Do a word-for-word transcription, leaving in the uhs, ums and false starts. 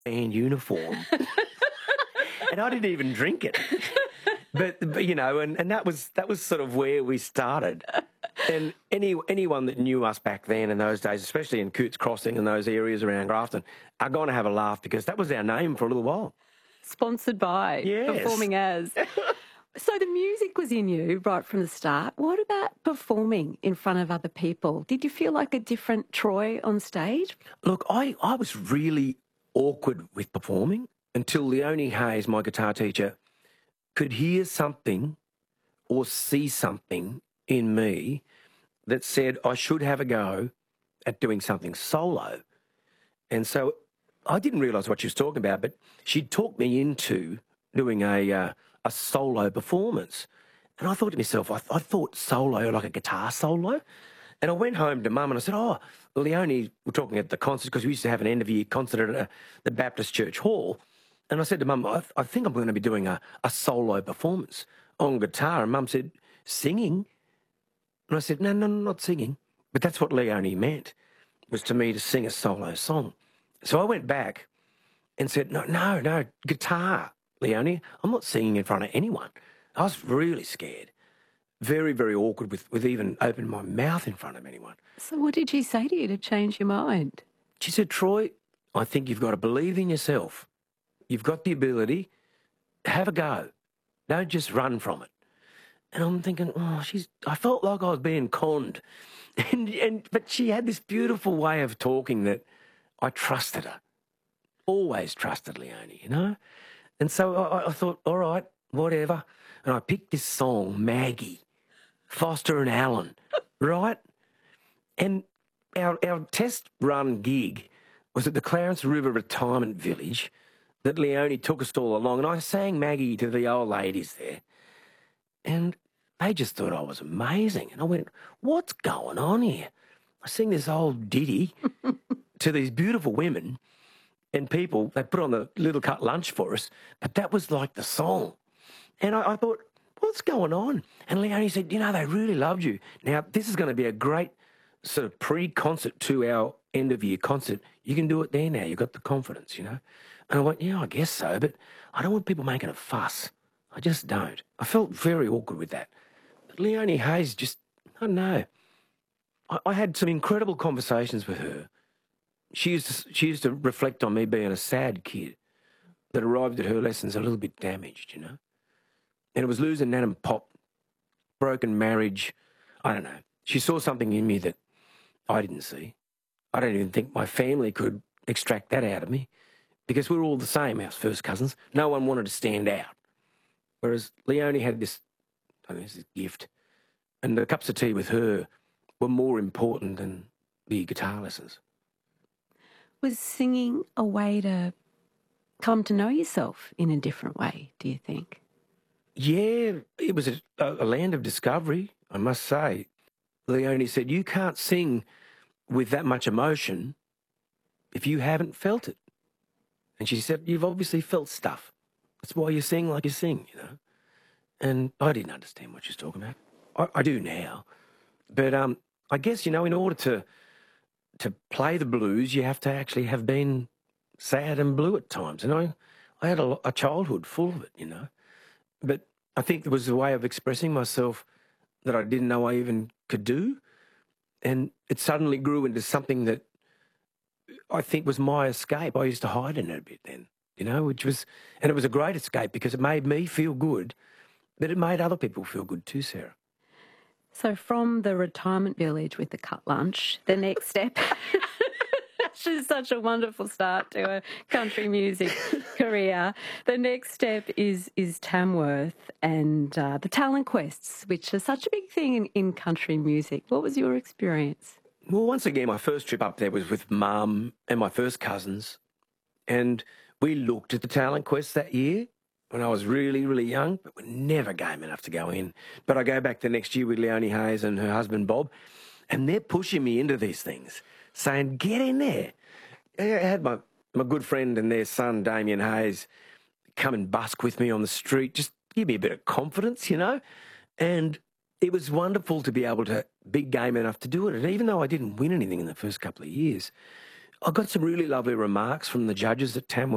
band uniform. And I didn't even drink it. But, but you know, and, and that was that was sort of where we started. And any anyone that knew us back then in those days, especially in Cootes Crossing and those areas around Grafton, are going to have a laugh because that was our name for a little while. Sponsored by, yes. Performing as. So the music was in you right from the start. What about performing in front of other people? Did you feel like a different Troy on stage? Look, I, I was really awkward with performing until Leonie Hayes, my guitar teacher, could hear something or see something in me that said I should have a go at doing something solo. And so I didn't realise what she was talking about, but she talked me into doing a uh, a solo performance. And I thought to myself, I, th- I thought solo like a guitar solo. And I went home to Mum and I said, oh, Leonie, we're talking at the concert because we used to have an end of year concert at uh, the Baptist Church Hall. And I said to Mum, I, th- I think I'm going to be doing a, a solo performance on guitar. And Mum said, singing? And I said, no, no, no, not singing. But that's what Leonie meant, was to me to sing a solo song. So I went back and said, no, no, no, guitar, Leonie. I'm not singing in front of anyone. I was really scared. Very, very awkward with, with even opening my mouth in front of anyone. So what did she say to you to change your mind? She said, Troy, I think you've got to believe in yourself. You've got the ability. Have a go. Don't just run from it. And I'm thinking, oh, she's. I felt like I was being conned. And, and But she had this beautiful way of talking that I trusted her. Always trusted Leonie, you know? And so I, I thought, all right, whatever. And I picked this song, Maggie, Foster and Allen, right? And our, our test run gig was at the Clarence River Retirement Village that Leonie took us all along. And I sang Maggie to the old ladies there. And they just thought I was amazing. And I went, what's going on here? I sing this old ditty to these beautiful women and people. They put on the Little Cut Lunch for us. But that was like the song. And I, I thought, what's going on? And Leonie said, you know, they really loved you. Now, this is going to be a great sort of pre-concert to our end-of-year concert. You can do it there now. You've got the confidence, you know. And I went, yeah, I guess so, but I don't want people making a fuss. I just don't. I felt very awkward with that. But Leonie Hayes just, I don't know. I, I had some incredible conversations with her. She used to, she used to reflect on me being a sad kid that arrived at her lessons a little bit damaged, you know. And it was losing Nan and Pop, broken marriage. I don't know. She saw something in me that I didn't see. I don't even think my family could extract that out of me because we're all the same, our first cousins. No one wanted to stand out. Whereas Leonie had this, I think, this gift. And the cups of tea with her were more important than the guitar lessons. Was singing a way to come to know yourself in a different way, do you think? Yeah, it was a, a land of discovery, I must say. Leonie said, you can't sing with that much emotion if you haven't felt it. And she said, you've obviously felt stuff. That's why you sing like you sing, you know. And I didn't understand what she was talking about. I, I do now. But um, I guess, you know, in order to to play the blues, you have to actually have been sad and blue at times. And I, I had a, a childhood full of it, you know. But I think there was a way of expressing myself that I didn't know I even could do. And it suddenly grew into something that I think was my escape. I used to hide in it a bit then, you know, which was, and it was a great escape because it made me feel good, but it made other people feel good too, Sarah. So from the retirement village with the cut lunch, the next step... She's such a wonderful start to a country music career. The next step is is Tamworth and uh, the talent quests, which are such a big thing in, in country music. What was your experience? Well, once again, my first trip up there was with Mum and my first cousins, and we looked at the talent quests that year when I was really, really young, but we're never game enough to go in. But I go back the next year with Leonie Hayes and her husband Bob, and they're pushing me into these things, saying, get in there. I had my, my good friend and their son, Damien Hayes, come and busk with me on the street, just give me a bit of confidence, you know. And it was wonderful to be able to be game enough to do it. And even though I didn't win anything in the first couple of years, I got some really lovely remarks from the judges at Tamworth.